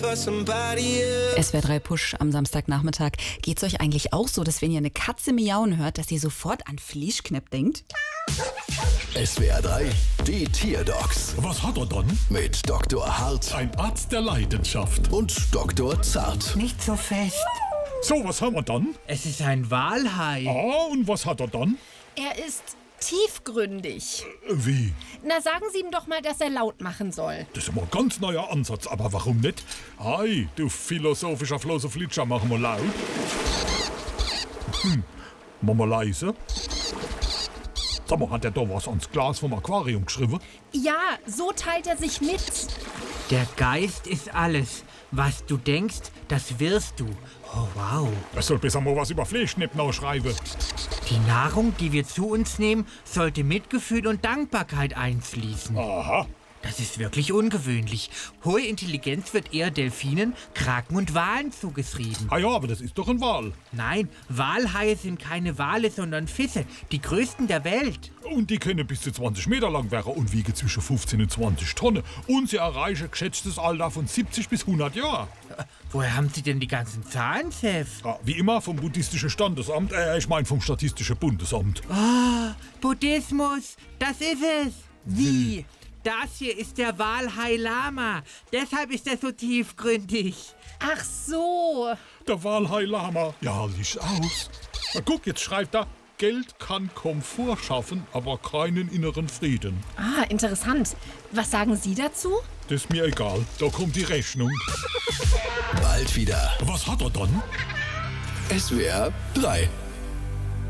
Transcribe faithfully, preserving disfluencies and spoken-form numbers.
S W R drei Push am Samstagnachmittag. Geht's euch eigentlich auch so, dass wenn ihr eine Katze miauen hört, dass ihr sofort an Fließknepp denkt? S W R drei, die Tierdocs Was hat er dann? mit Doktor Hart Ein Arzt der Leidenschaft. und Doktor Zart. Nicht so fest. So, was haben wir dann? Es ist ein Walhai. Ah, und was hat er dann? Er ist tiefgründig. Äh, Wie? Na, sagen Sie ihm doch mal, dass er laut machen soll. Das ist immer ein ganz neuer Ansatz, aber warum nicht? Hi, du philosophischer Flosoflitscher, machen wir laut. Hm, machen wir leise. Sag mal, hat er da was ans Glas vom Aquarium geschrieben? Ja, so teilt er sich mit. Der Geist ist alles. Was du denkst, das wirst du. Oh, wow. Er soll besser mal was über Fleischknepp nachschreiben. Die Nahrung, die wir zu uns nehmen, sollte Mitgefühl und Dankbarkeit einfließen. Aha. Das ist wirklich ungewöhnlich. Hohe Intelligenz wird eher Delfinen, Kraken und Walen zugeschrieben. Ah ja, aber das ist doch ein Wal. Nein, Walhaie sind keine Wale, sondern Fische. Die größten der Welt. Und die können bis zu zwanzig Meter lang werden und wiegen zwischen fünfzehn und zwanzig Tonnen. Und sie erreichen geschätztes Alter von siebzig bis hundert Jahren. Woher haben Sie denn die ganzen Zahlen, Chef? Ja, wie immer vom Buddhistischen Standesamt, äh, ich meine vom Statistischen Bundesamt. Ah, Buddhismus, das ist es. Wie? Das hier ist der Walhai Lama. Deshalb ist er so tiefgründig. Ach so. Der Walhai Lama. Ja, licht aus. Na guck, jetzt schreibt er, Geld kann Komfort schaffen, aber keinen inneren Frieden. Ah, interessant. Was sagen Sie dazu? Das ist mir egal, da kommt die Rechnung. Bald wieder. Was hat er dann? S W R drei.